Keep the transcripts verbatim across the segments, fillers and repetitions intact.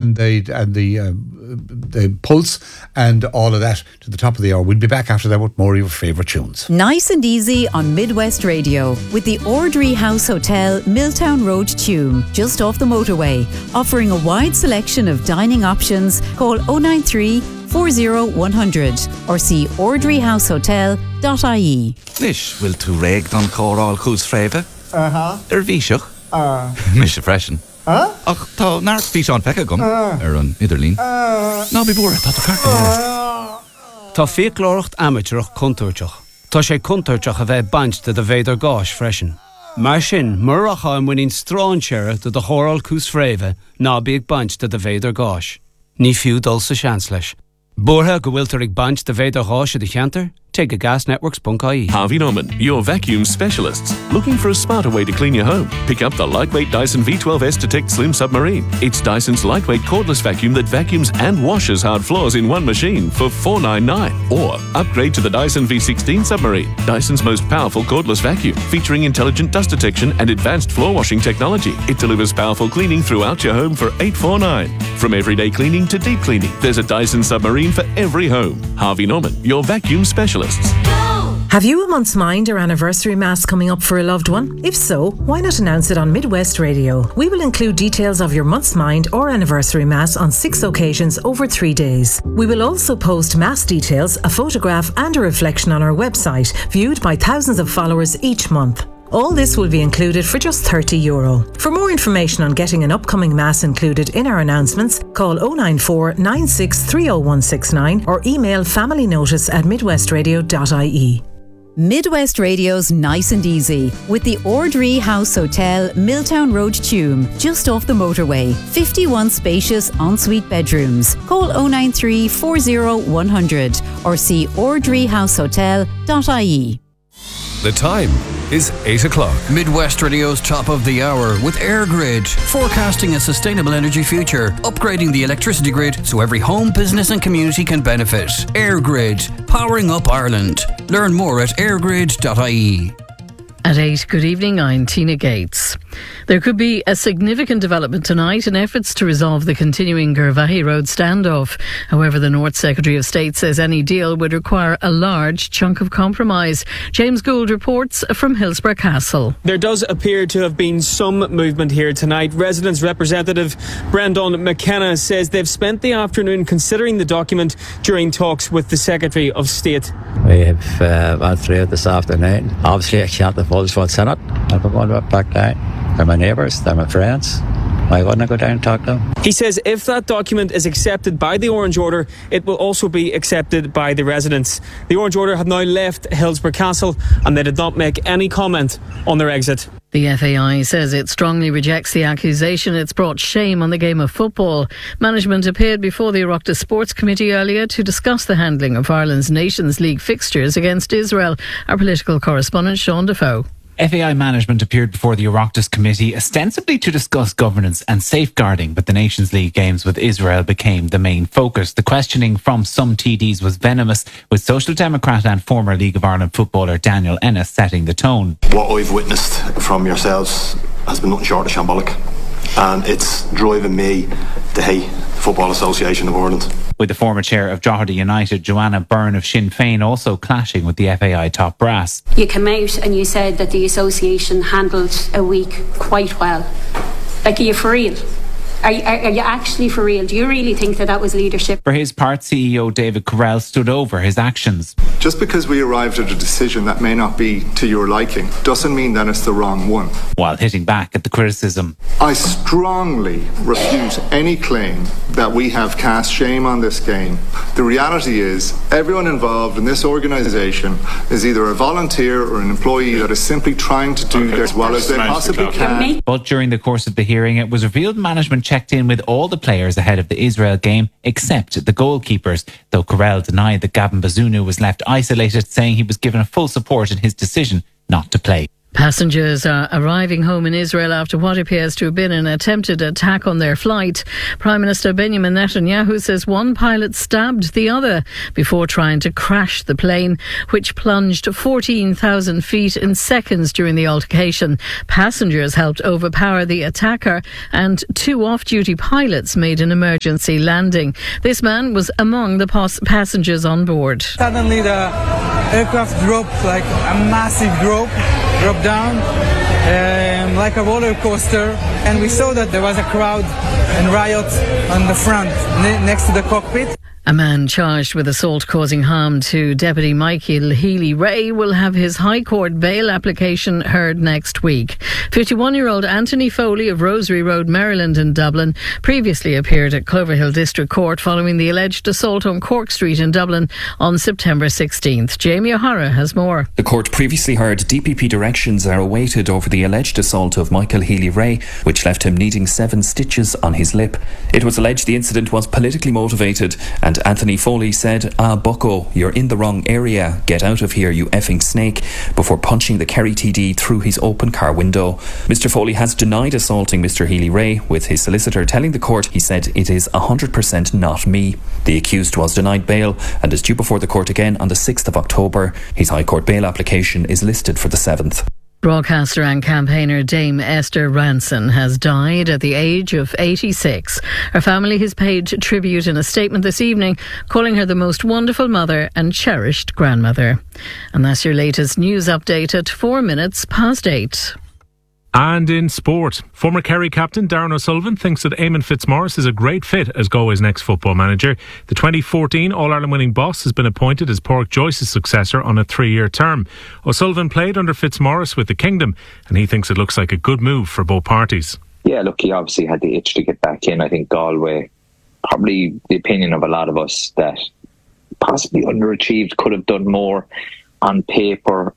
and the and the uh, the pulse and all of that to the top of the hour. We'll be back after that with more of your favourite tunes. Nice and easy on Midwest Radio with the Ordry House Hotel, Milltown Road, Tuam, just off the motorway, offering a wide selection of dining options. Call oh nine three, four oh one hundred or see ordry house hotel dot I E. Nish, will tú reg don chóráil chús fréimhe? Uh-huh. Er bhíseach? Uh. Nish a freisin. Huh? Ach, tá nárt bhí seán fecha gom. Uh. Er an Idirlín. Uh. Ná bí búra, tá tá carta. Uh. Tá fiaclóireacht amateurach contúirteach. Tá sé contúirteach a bheith baint de de bhéidir gáis freisin. Mar sin, muracha an muín stránseire de de chóráil chús fréimhe ná bíag baint de de bhéidir gáis. Ní fiú dul sa seans leis. Borha go bhfuiltar ag baint de bhéidir gáis a de cheantar? Take a gas networks dot I E. Harvey Norman, your vacuum specialists. Looking for a smarter way to clean your home? Pick up the lightweight Dyson V twelve S Detect Slim Submarine. It's Dyson's lightweight cordless vacuum that vacuums and washes hard floors in one machine for four ninety-nine. Or upgrade to the Dyson V sixteen Submarine, Dyson's most powerful cordless vacuum, featuring intelligent dust detection and advanced floor washing technology. It delivers powerful cleaning throughout your home for eight forty-nine. From everyday cleaning to deep cleaning, there's a Dyson Submarine for every home. Harvey Norman, your vacuum specialists. Have you a month's mind or anniversary mass coming up for a loved one? If so, why not announce it on Midwest Radio? We will include details of your month's mind or anniversary mass on six occasions over three days. We will also post mass details, a photograph and a reflection on our website, viewed by thousands of followers each month. All this will be included for just thirty euro. For more information on getting an upcoming mass included in our announcements, call oh nine four, nine six three oh one six nine or email familynotice at midwestradio dot I E. Midwest Radio's Nice and Easy with the Ordry House Hotel, Milltown Road, Tuam, just off the motorway. fifty-one spacious ensuite bedrooms. Call oh nine three, four oh one hundred or see ordry house hotel dot I E. The time is eight o'clock. Midwest Radio's top of the hour with EirGrid, forecasting a sustainable energy future, upgrading the electricity grid so every home, business and community can benefit. EirGrid, powering up Ireland. Learn more at air grid dot I E. At eight, good evening, I'm Tina Gates. There could be a significant development tonight in efforts to resolve the continuing Gervahi Road standoff. However, the North Secretary of State says any deal would require a large chunk of compromise. James Gould reports from Hillsborough Castle. There does appear to have been some movement here tonight. Residents' representative Brendan McKenna says they've spent the afternoon considering the document during talks with the Secretary of State. We have uh, went through it this afternoon. Obviously, I can't divulge what's in it. I'll be going back down. They're my neighbours, they're my friends. Why wouldn't I go down and talk to them? He says if that document is accepted by the Orange Order, it will also be accepted by the residents. The Orange Order have now left Hillsborough Castle and they did not make any comment on their exit. The F A I says it strongly rejects the accusation. It's brought shame on the game of football. Management appeared before the Oireachtas Sports Committee earlier to discuss the handling of Ireland's Nations League fixtures against Israel. Our political correspondent Sean Defoe. F A I management appeared before the Oireachtas Committee ostensibly to discuss governance and safeguarding, but the Nations League games with Israel became the main focus. The questioning from some T Ds was venomous, with Social Democrat and former League of Ireland footballer Daniel Ennis setting the tone. What I've witnessed from yourselves has been nothing short of shambolic, and it's driving me to hate the Football Association of Ireland. With the former chair of Drogheda United, Joanna Byrne of Sinn Féin, also clashing with the F A I top brass. You came out and you said that the association handled a week quite well. Like, are you for real? Are you, are you actually for real? Do you really think that that was leadership? For his part, C E O David Correll stood over his actions. Just because we arrived at a decision that may not be to your liking doesn't mean that it's the wrong one. While hitting back at the criticism. I strongly refute any claim that we have cast shame on this game. The reality is, everyone involved in this organisation is either a volunteer or an employee that is simply trying to do okay. as well as they possibly can. But during the course of the hearing, it was revealed management checked in with all the players ahead of the Israel game, except the goalkeepers, though Correll denied that Gavin Bazunu was left isolated, saying he was given a full support in his decision not to play. Passengers are arriving home in Israel after what appears to have been an attempted attack on their flight. Prime Minister Benjamin Netanyahu says one pilot stabbed the other before trying to crash the plane, which plunged fourteen thousand feet in seconds during the altercation. Passengers helped overpower the attacker, and two off-duty pilots made an emergency landing. This man was among the pos- passengers on board. Suddenly the aircraft dropped, like a massive drop. dropped down um, like a roller coaster, and we saw that there was a crowd and riot on the front ne- next to the cockpit. A man charged with assault causing harm to Deputy Michael Healy-Rae will have his High Court bail application heard next week. fifty-one-year-old Anthony Foley of Rosary Road, Maryland in Dublin previously appeared at Cloverhill District Court following the alleged assault on Cork Street in Dublin on September sixteenth. Jamie O'Hara has more. The court previously heard D P P directions are awaited over the alleged assault of Michael Healy-Rae, which left him needing seven stitches on his lip. It was alleged the incident was politically motivated, and Anthony Foley said, "Ah, bucko, you're in the wrong area. Get out of here, you effing snake," before punching the Kerry T D through his open car window. Mister Foley has denied assaulting Mister Healy-Rae, with his solicitor telling the court he said it is one hundred percent not me. The accused was denied bail and is due before the court again on the sixth of October. His High Court bail application is listed for the seventh. Broadcaster and campaigner Dame Esther Ranson has died at the age of eighty-six. Her family has paid tribute in a statement this evening, calling her the most wonderful mother and cherished grandmother. And that's your latest news update at four minutes past eight. And in sport, former Kerry captain Darren O'Sullivan thinks that Eamon Fitzmaurice is a great fit as Galway's next football manager. The twenty fourteen All-Ireland winning boss has been appointed as Pádraig Joyce's successor on a three-year term. O'Sullivan played under Fitzmaurice with the Kingdom, and he thinks it looks like a good move for both parties. Yeah, look, he obviously had the itch to get back in. I think Galway, probably the opinion of a lot of us, that possibly underachieved, could have done more on paper.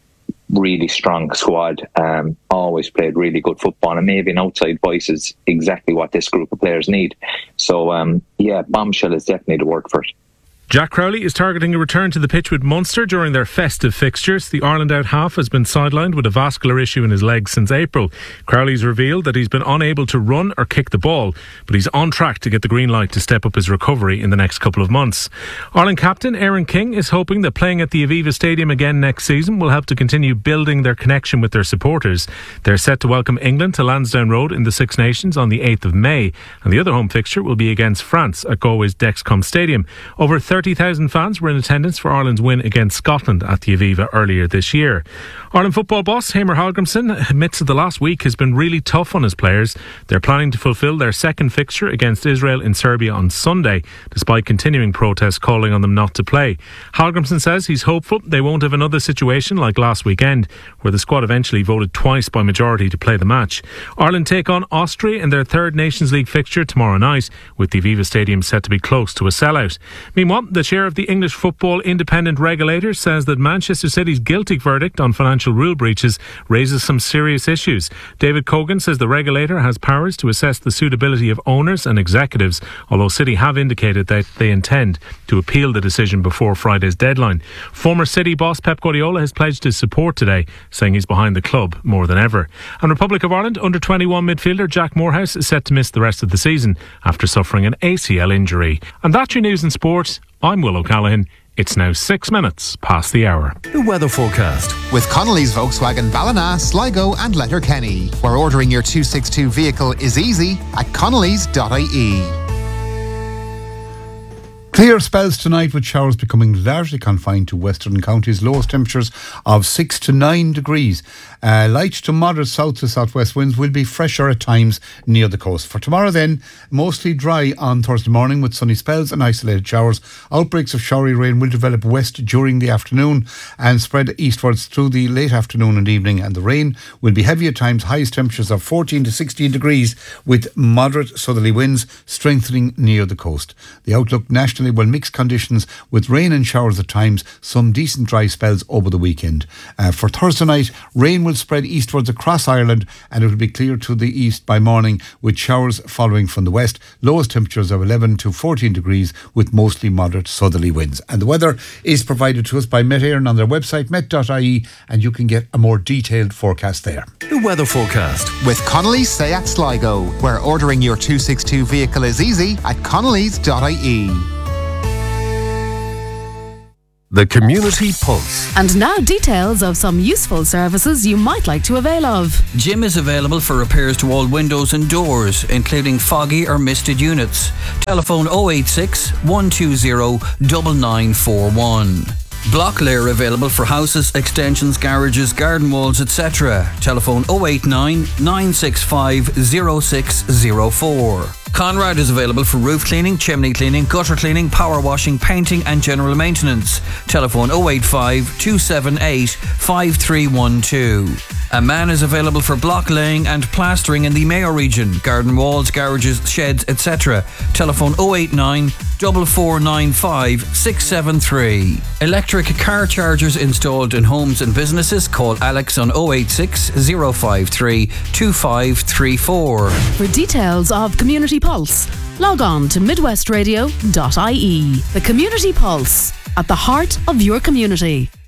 Really strong squad, um, always played really good football, and maybe an outside voice is exactly what this group of players need. So um, yeah, bombshell is definitely the word for it. Jack Crowley is targeting a return to the pitch with Munster during their festive fixtures. The Ireland out half has been sidelined with a vascular issue in his leg since April. Crowley's revealed that he's been unable to run or kick the ball, but he's on track to get the green light to step up his recovery in the next couple of months. Ireland captain Aaron King is hoping that playing at the Aviva Stadium again next season will help to continue building their connection with their supporters. They're set to welcome England to Lansdowne Road in the Six Nations on the eighth of May, and the other home fixture will be against France at Galway's Dexcom Stadium. Over thirty thousand fans were in attendance for Ireland's win against Scotland at the Aviva earlier this year. Ireland football boss Heimir Hallgrímsson admits that the last week has been really tough on his players. They're planning to fulfil their second fixture against Israel in Serbia on Sunday, despite continuing protests calling on them not to play. Hallgrímsson says he's hopeful they won't have another situation like last weekend, where the squad eventually voted twice by majority to play the match. Ireland take on Austria in their third Nations League fixture tomorrow night, with the Aviva Stadium set to be close to a sellout. Meanwhile, the chair of the English Football Independent Regulator says that Manchester City's guilty verdict on financial rule breaches raises some serious issues. David Cogan says the regulator has powers to assess the suitability of owners and executives, although City have indicated that they intend to appeal the decision before Friday's deadline. Former City boss Pep Guardiola has pledged his support today, saying he's behind the club more than ever. And Republic of Ireland under twenty-one midfielder Jack Morehouse is set to miss the rest of the season after suffering an A C L injury. And that's your news in sport. I'm Will O'Callaghan. It's now six minutes past the hour. The weather forecast with Connolly's Volkswagen Ballina, Sligo and Letterkenny, where ordering your two sixty-two vehicle is easy at connellys dot I E. Clear spells tonight, with showers becoming largely confined to western counties. Lowest temperatures of six to nine degrees. Uh, light to moderate south to southwest winds will be fresher at times near the coast. For tomorrow then, mostly dry on Thursday morning with sunny spells and isolated showers. Outbreaks of showery rain will develop west during the afternoon and spread eastwards through the late afternoon and evening. And the rain will be heavy at times. Highest temperatures of fourteen to sixteen degrees with moderate southerly winds strengthening near the coast. The outlook nationally unfortunately, well, mixed conditions with rain and showers at times, some decent dry spells over the weekend. Uh, for Thursday night, rain will spread eastwards across Ireland and it will be clear to the east by morning with showers following from the west. Lowest temperatures of eleven to fourteen degrees with mostly moderate southerly winds. And the weather is provided to us by Met Éireann on their website, met dot I E, and you can get a more detailed forecast there. The weather forecast with Connolly's Seat Sligo, where ordering your two sixty-two vehicle is easy at connellys dot I E. The Community Pulse. And now details of some useful services you might like to avail of. Jim is available for repairs to all windows and doors, including foggy or misted units. Telephone oh eight six, one two zero, nine nine four one. Block layer available for houses, extensions, garages, garden walls, et cetera. Telephone oh eight nine, nine six five, oh six oh four. Conrad is available for roof cleaning, chimney cleaning, gutter cleaning, power washing, painting and general maintenance. Telephone oh eight five, two seven eight, five three one two. A man is available for block laying and plastering in the Mayo region, garden walls, garages, sheds, et cetera. Telephone oh eight nine, four four nine five, six seven three. Electric car chargers installed in homes and businesses. Call Alex on oh eight six, oh five three, two five three four. For details of Community Pulse, log on to midwest radio dot I E. The Community Pulse, at the heart of your community.